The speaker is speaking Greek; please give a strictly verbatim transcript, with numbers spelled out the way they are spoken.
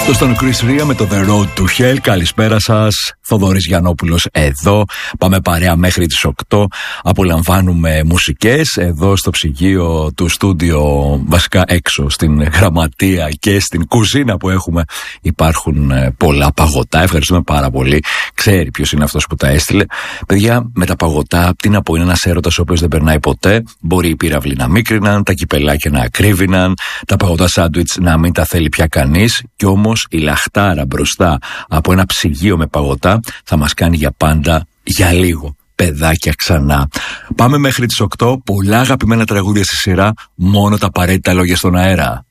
Αυτό ήταν ο Chris Ria με το The Road to Hell. Καλησπέρα σας, Θοδωρής Γιαννόπουλος εδώ. Πάμε παρέα μέχρι τις οκτώ. Απολαμβάνουμε μουσικές εδώ στο ψυγείο του στούντιο, βασικά έξω στην γραμματεία και στην κουζίνα που έχουμε. Υπάρχουν πολλά παγωτά. Ευχαριστούμε πάρα πολύ. Ξέρει ποιος είναι αυτός που τα έστειλε. Παιδιά, με τα παγωτά, τι να πω, είναι ένας έρωτας ο οποίος δεν περνάει ποτέ. Μπορεί οι πύραυλοι να μίκριναν, τα κυπελάκια να ακρίβηναν, τα παγωτά σάντουιτς να μην τα θέλει πια κανείς. Κι όμως η λαχτάρα μπροστά από ένα ψυγείο με παγωτά θα μας κάνει για πάντα, για λίγο. Παιδάκια ξανά. Πάμε μέχρι τις οκτώ. Πολλά αγαπημένα τραγούδια στη σειρά. Μόνο τα απαραίτητα λόγια στον αέρα.